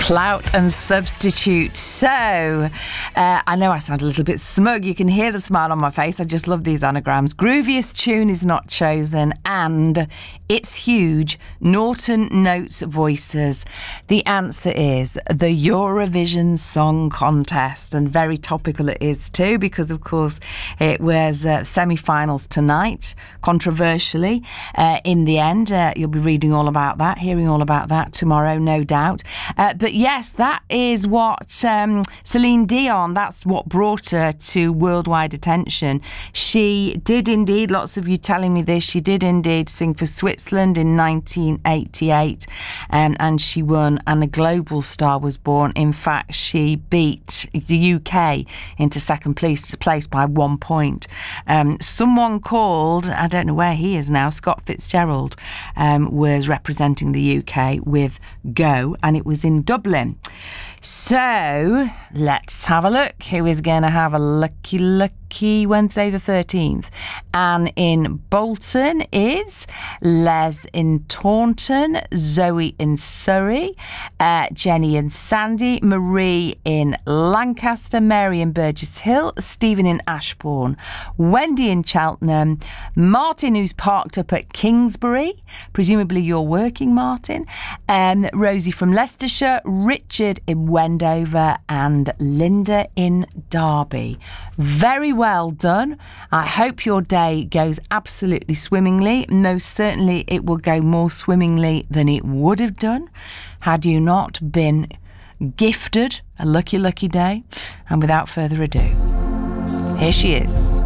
Clout and Substitute. So, I know I sound a little bit smug. You can hear the smile on my face. I just love these anagrams. Grooviest tune is not chosen, and it's huge. Norton Notes Voices. The answer is the Eurovision Song Contest, and very topical it is too, because of course it was semi-finals tonight, controversially in the end. You'll be reading all about that, hearing all about that tomorrow, no doubt. But yes, that is what Celine Dion, that's what brought her to worldwide attention. She did indeed, lots of you telling me this, she did indeed sing for Switzerland in 1988, and she won, and a global star was born. In fact, she beat the UK into second place by 1 point. Someone called, I don't know where he is now, Scott Fitzgerald, was representing the UK with Go, and it was in Dublin. So let's have a look. Who is going to have a lucky Wednesday the 13th? Anne in Bolton is, Les in Taunton, Zoe in Surrey, Jenny in Sandy, Marie in Lancaster, Mary in Burgess Hill, Stephen in Ashbourne, Wendy in Cheltenham, Martin who's parked up at Kingsbury, presumably you're working, Martin, Rosie from Leicestershire, Richard in Wendover, and Linda in Derby. Very well done. I hope your day goes absolutely swimmingly. Most certainly it will go more swimmingly than it would have done had you not been gifted a lucky day. And without further ado, here she is.